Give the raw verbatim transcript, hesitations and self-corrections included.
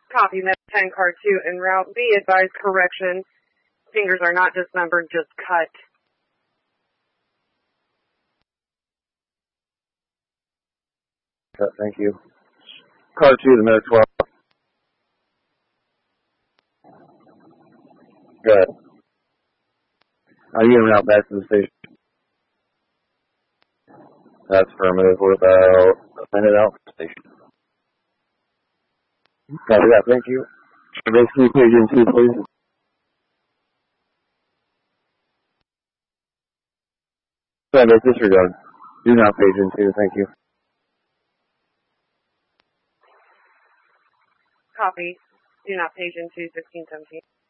Copy, Med ten car two en route. Be advised, correction. Fingers are not dismembered, just cut. Cut, thank you. Car two, the Med twelve. Good. Are you en route back to the station? That's affirmative. We're about a minute out from the station. Copy that, thank you. Basically, page in two, please. Sorry, but disregard. Do not page in two, thank you. Copy. Do not page into sixteen seventeen.